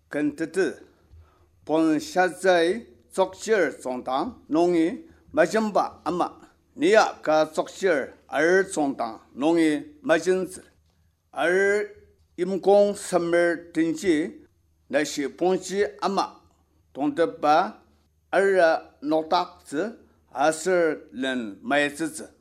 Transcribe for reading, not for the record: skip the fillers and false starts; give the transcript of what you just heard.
跟得的，本下在作些儿中当，容易没人把阿妈，你呀个作些儿中当，容易没人子，而因公什么定计，那些本机阿妈，懂得吧？而诺达子还是人买子子。